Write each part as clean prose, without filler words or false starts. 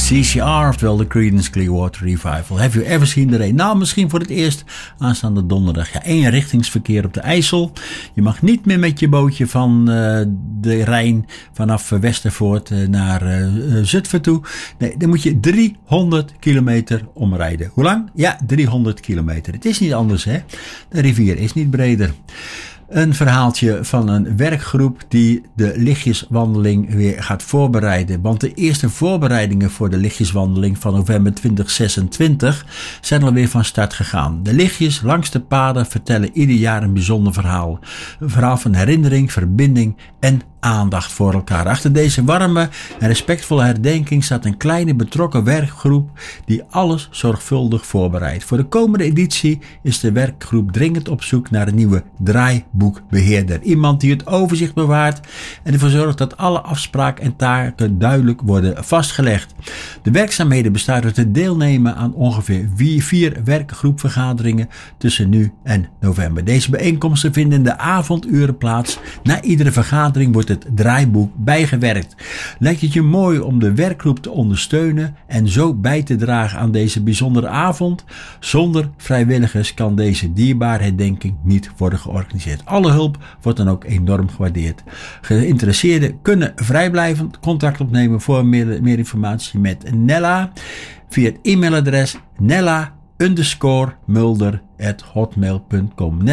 CCR, oftewel de Creedence Clearwater Revival. Have you ever seen the rain? Nou, misschien voor het eerst aanstaande donderdag. Ja, eenrichtingsverkeer op de IJssel. Je mag niet meer met je bootje van de Rijn vanaf Westervoort naar Zutphen toe. Nee, dan moet je 300 kilometer omrijden. Hoe lang? Ja, 300 kilometer. Het is niet anders, hè. De rivier is niet breder. Een verhaaltje van een werkgroep die de lichtjeswandeling weer gaat voorbereiden. Want de eerste voorbereidingen voor de lichtjeswandeling van november 2026 zijn alweer van start gegaan. De lichtjes langs de paden vertellen ieder jaar een bijzonder verhaal. Een verhaal van herinnering, verbinding en aandacht voor elkaar. Achter deze warme en respectvolle herdenking staat een kleine betrokken werkgroep die alles zorgvuldig voorbereidt. Voor de komende editie is de werkgroep dringend op zoek naar een nieuwe draaiboekbeheerder. Iemand die het overzicht bewaart en ervoor zorgt dat alle afspraken en taken duidelijk worden vastgelegd. De werkzaamheden bestaan uit het deelnemen aan ongeveer 4 werkgroepvergaderingen tussen nu en november. Deze bijeenkomsten vinden in de avonduren plaats. Na iedere vergadering wordt het draaiboek bijgewerkt. Lijkt het je mooi om de werkgroep te ondersteunen en zo bij te dragen aan deze bijzondere avond? Zonder vrijwilligers kan deze dierbare herdenking niet worden georganiseerd. Alle hulp wordt dan ook enorm gewaardeerd. Geïnteresseerden kunnen vrijblijvend contact opnemen voor meer informatie met Nella via het e-mailadres nella_mulder@hotmail.com.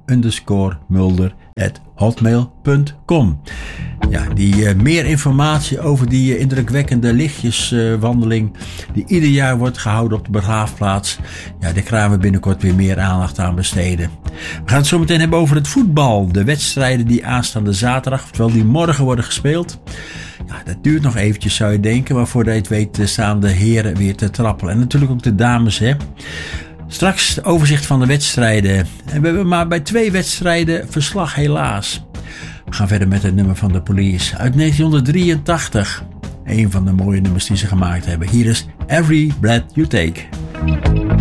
nella_mulder@hotmail.com. Ja, die meer informatie over die indrukwekkende lichtjeswandeling die ieder jaar wordt gehouden op de begraafplaats. Ja, daar gaan we binnenkort weer meer aandacht aan besteden. We gaan het zo meteen hebben over het voetbal. De wedstrijden die aanstaande zaterdag, oftewel die morgen worden gespeeld. Ja, dat duurt nog eventjes, zou je denken, maar voordat je het weet staan de heren weer te trappelen. En natuurlijk ook de dames, hè. Straks het overzicht van de wedstrijden. En we hebben maar bij 2 wedstrijden verslag, helaas. We gaan verder met het nummer van de Police uit 1983. Een van de mooie nummers die ze gemaakt hebben. Hier is Every Breath You Take.